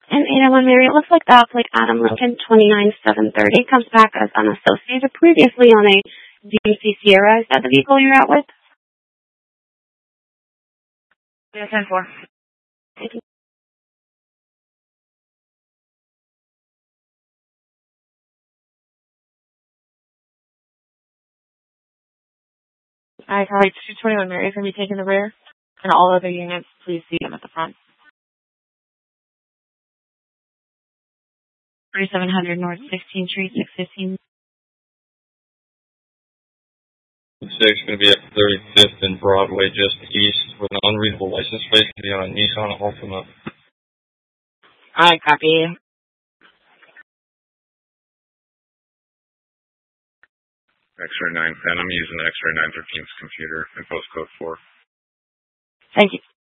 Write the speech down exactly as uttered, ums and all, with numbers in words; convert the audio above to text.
And eight oh one Mary, it looks like that plate Adam Lincoln twenty-nine seven thirty comes back as unassociated previously on a D M C Sierra. Is that the vehicle you're out with? Yeah, ten four. Thank you. I probably two twenty-one Mary is going to be taking the rear. And all other units, please see them at the front. thirty-seven hundred North sixteenth Street, six fifteen. Six going to be at thirty-fifth and Broadway, just east, with an unreadable license plate. Going to be on a Nissan Altima. I copy. X-ray nine ten. I'm using X-ray nine thirteen's computer and postcode four. Thank you.